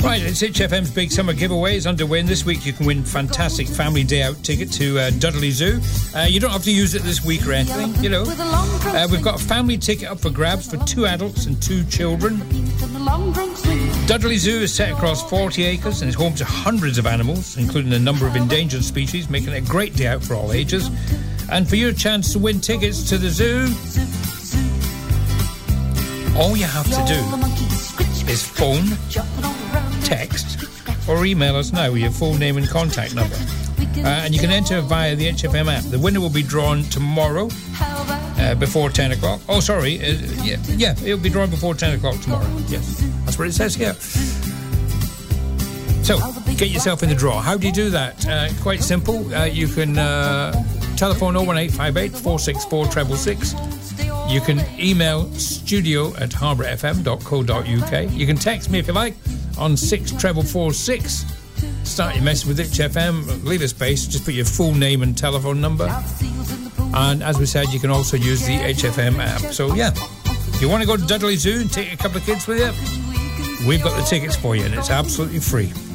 Right, it's HFM's Big Summer Giveaway is underway, and this week you can win fantastic family day out ticket to Dudley Zoo. You don't have to use it this week or anything, you know. We've got a family ticket up for grabs for 2 adults and 2 children. Dudley Zoo is set across 40 acres and is home to hundreds of animals, including a number of endangered species, making it a great day out for all ages. And for your chance to win tickets to the zoo, all you have to do is phone, text or email us now with your full name and contact number. And you can enter via the HFM app. The winner will be drawn tomorrow before 10 o'clock. Oh, sorry. Yeah, it'll be drawn before 10 o'clock tomorrow. Yes, that's what it says here. So, get yourself in the draw. How do you do that? Quite simple. You can telephone 01858 464 666. You can email studio@harbourfm.co.uk. You can text me if you like on 64446. Start your message with HFM, leave a space, just put your full name and telephone number. And as we said, you can also use the HFM app. So yeah, if you want to go to Dudley Zoo and take a couple of kids with you, we've got the tickets for you and it's absolutely free.